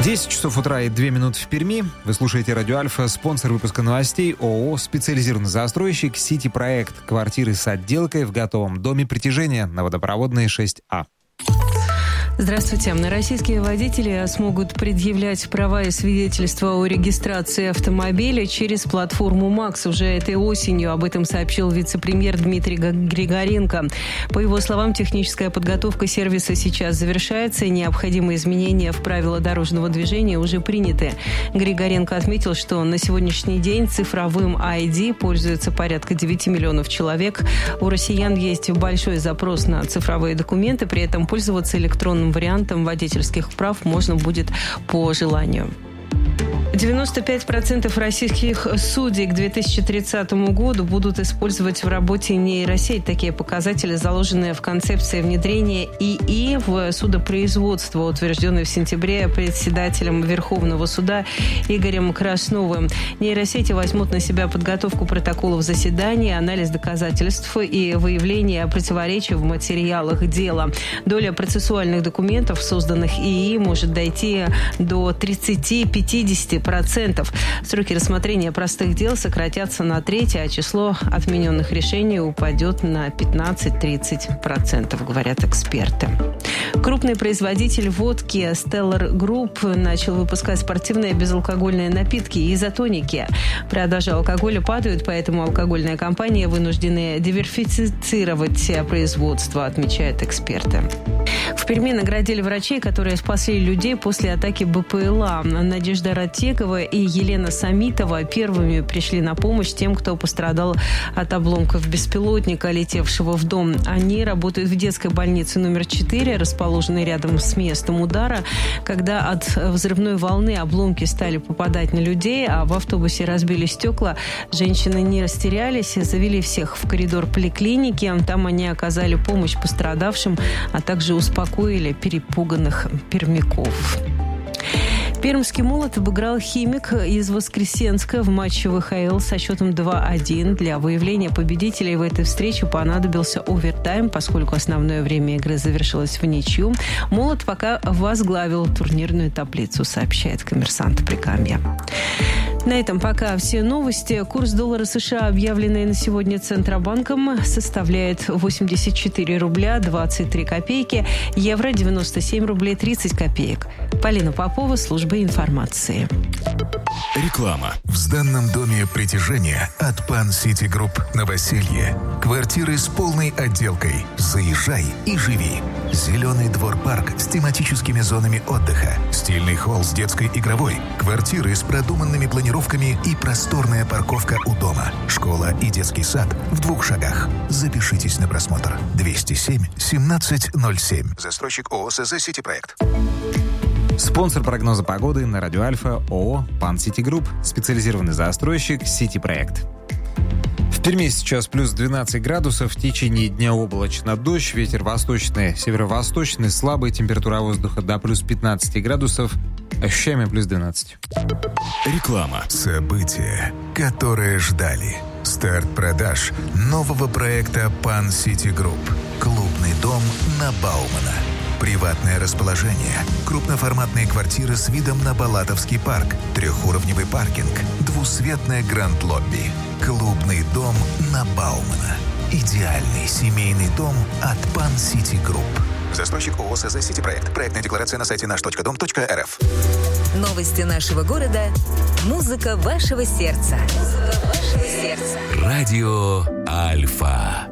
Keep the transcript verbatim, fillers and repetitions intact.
десять часов утра и две минуты в Перми. Вы слушаете Радио Альфа. Спонсор выпуска новостей ООО «Специализированный застройщик» «Сити Проект». Квартиры с отделкой в готовом доме притяжения на Водопроводной шесть А. Здравствуйте. Российские водители смогут предъявлять права и свидетельства о регистрации автомобиля через платформу МАКС уже этой осенью. Об этом сообщил вице-премьер Дмитрий Григоренко. По его словам, техническая подготовка сервиса сейчас завершается, и необходимые изменения в правила дорожного движения уже приняты. Григоренко отметил, что на сегодняшний день цифровым ай ди пользуется порядка девяти миллионов человек. У россиян есть большой запрос на цифровые документы, при этом пользоваться электронным вариантом водительских прав можно будет по желанию. девяносто пять процентов российских судей к две тысячи тридцатому году будут использовать в работе нейросеть. Такие показатели заложены в концепции внедрения ИИ в судопроизводство, утвержденной в сентябре председателем Верховного суда Игорем Красновым. Нейросети возьмут на себя подготовку протоколов заседаний, анализ доказательств и выявление противоречий в материалах дела. Доля процессуальных документов, созданных ИИ, может дойти до тридцати-пятидесяти процентов. Сроки рассмотрения простых дел сократятся на треть, а число отмененных решений упадет на пятнадцать-тридцать процентов, говорят эксперты. Крупный производитель водки Stellar Group начал выпускать спортивные безалкогольные напитки и изотоники. Продажи алкоголя падают, поэтому алкогольные компании вынуждены диверсифицировать производство, отмечают эксперты. В Перми наградили врачей, которые спасли людей после атаки БПЛА. Надежда Ратекова и Елена Самитова первыми пришли на помощь тем, кто пострадал от обломков беспилотника, летевшего в дом. Они работают в детской больнице номер четыре, расположенной рядом с местом удара. Когда от взрывной волны обломки стали попадать на людей, а в автобусе разбили стекла, женщины не растерялись, завели всех в коридор поликлиники. Там они оказали помощь пострадавшим, а также успокоили перепуганных пермяков. Пермский «Молот» обыграл «Химик» из Воскресенска в матче вэ ха эл со счетом два один. Для выявления победителей в этой встрече понадобился овертайм, поскольку основное время игры завершилось в ничью. «Молот» пока возглавил турнирную таблицу, сообщает «Коммерсант» Прикамья. На этом пока все новости. Курс доллара США, объявленный на сегодня Центробанком, составляет восемьдесят четыре рубля двадцать три копейки, евро девяносто семь рублей тридцать копеек. Полина Попова, служба информации. Реклама. В сданном доме притяжения от Пан Сити Групп Новоселье. Квартиры с полной отделкой. Заезжай и живи. Зеленый двор-парк с тематическими зонами отдыха. Стильный холл с детской игровой. Квартиры с продуманными планировками и просторная парковка у дома. Школа и детский сад в двух шагах. Запишитесь на просмотр. двести семь семнадцать ноль семь. Застройщик ООО СЗ «Сити Проект». Спонсор прогноза погоды на Радио Альфа ООО «Пан Сити Групп», специализированный застройщик «Сити Проект». В Перми сейчас плюс двенадцать градусов, в течение дня облачно, дождь, ветер восточный, северо-восточный, слабый, температура воздуха до плюс пятнадцать градусов, ощущаемая плюс двенадцать. Реклама. События, которые ждали. Старт продаж нового проекта Пан Сити Групп. Клубный дом на Баумана. Приватное расположение, крупноформатные квартиры с видом на Балатовский парк, трехуровневый паркинг, двусветное гранд-лобби. Клубный дом на Баумана. Идеальный семейный дом от Пан Сити Групп. Застройщик ООО СЗ «Сити Проект». Проектная декларация на сайте наш точка дом точка эр эф. Новости нашего города. Музыка вашего сердца. Музыка вашего сердца. Радио Альфа.